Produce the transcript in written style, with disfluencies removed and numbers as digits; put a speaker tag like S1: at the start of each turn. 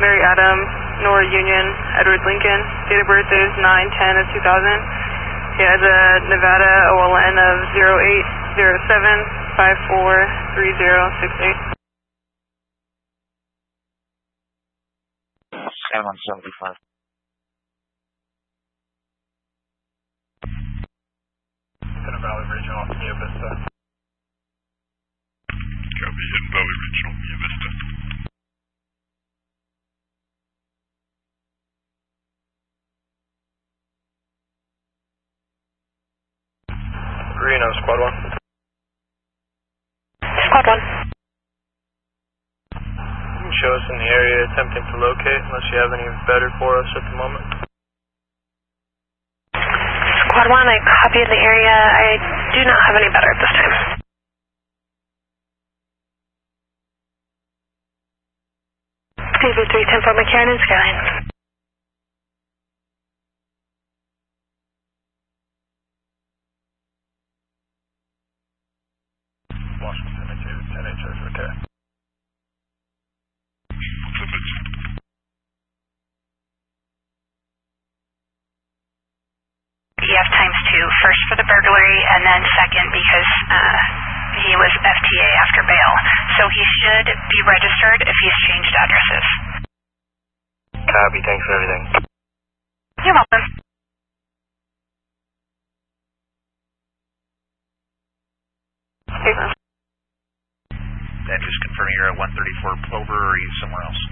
S1: Mary Adam, Nora Union, Edward Lincoln. Date of birth is 9/10 of 2000. He has a Nevada OLN of 0807543068.
S2: 775.
S3: Hidden Valley Regional, Mia Vista.
S4: Copy, Hidden Valley Regional, Mia Vista.
S3: Reno, Squad 1.
S1: Squad 1.
S3: You can show us in the area attempting to locate unless you have any better for us at the moment.
S1: Squad 1, I copied the area. I do not have any better at this time. David 310 for McCarran and Skyline.
S3: Washington 10H is okay.
S5: EF ×2, first for the burglary and then second because he was FTA after bail. So he should be registered if he's changed addresses.
S3: Copy, thanks for everything.
S5: You're welcome.
S2: And just confirming you're at 134 Plover or are you somewhere else?